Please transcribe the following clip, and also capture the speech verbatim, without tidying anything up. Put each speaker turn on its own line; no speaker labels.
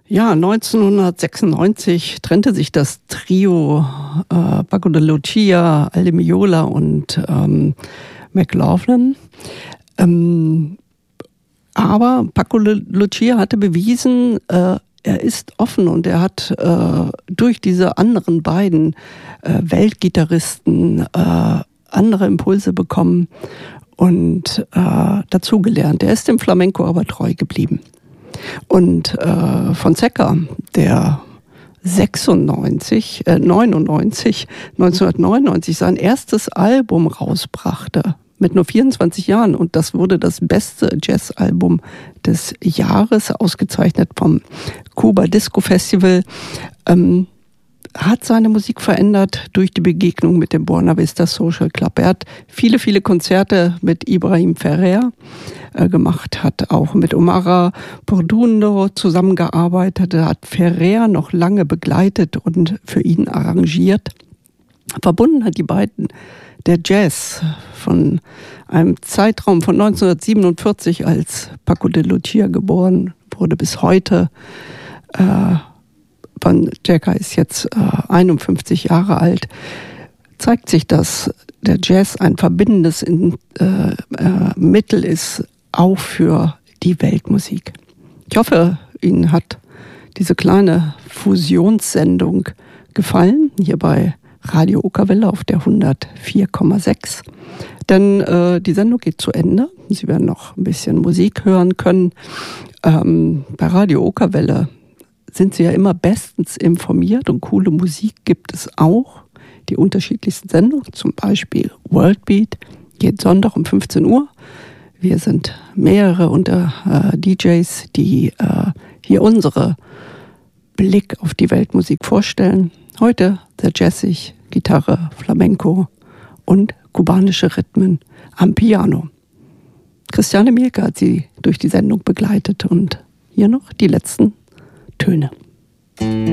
Ja, neunzehnhundertsechsundneunzig trennte sich das Trio äh, Paco de Lucia, Aldi Meola und ähm, McLaughlin. Ähm, aber Paco de Lucia hatte bewiesen, äh, er ist offen und er hat äh, durch diese anderen beiden äh, Weltgitarristen äh, andere Impulse bekommen und äh, dazugelernt. Er ist dem Flamenco aber treu geblieben. Und äh, Fonseca, der sechsundneunzig, äh, neunundneunzig, neunzehnhundertneunundneunzig sein erstes Album rausbrachte, mit nur vierundzwanzig Jahren. Und das wurde das beste Jazzalbum des Jahres, ausgezeichnet vom Cuba Disco Festival. Ähm, hat seine Musik verändert durch die Begegnung mit dem Buena Vista Social Club. Er hat viele, viele Konzerte mit Ibrahim Ferrer äh, gemacht, hat auch mit Omar Portuondo zusammengearbeitet, er hat Ferrer noch lange begleitet und für ihn arrangiert. Verbunden hat die beiden der Jazz von einem Zeitraum von neunzehnhundertsiebenundvierzig, als Paco de Lucia geboren wurde, bis heute. Äh, Van Jacka ist jetzt äh, einundfünfzig Jahre alt, zeigt sich, dass der Jazz ein verbindendes in, äh, äh, Mittel ist, auch für die Weltmusik. Ich hoffe, Ihnen hat diese kleine Fusionssendung gefallen, hier bei Radio Okerwelle auf der hundertvier Komma sechs. Denn äh, die Sendung geht zu Ende. Sie werden noch ein bisschen Musik hören können. Ähm, bei Radio Okerwelle sind Sie ja immer bestens informiert und coole Musik gibt es auch. Die unterschiedlichsten Sendungen, zum Beispiel Worldbeat, geht Sonntag um fünfzehn Uhr. Wir sind mehrere unter äh, D Js, die äh, hier unsere Blick auf die Weltmusik vorstellen. Heute sehr jazzig, Gitarre, Flamenco und kubanische Rhythmen am Piano. Christiane Mielke hat Sie durch die Sendung begleitet und hier noch die letzten Töne.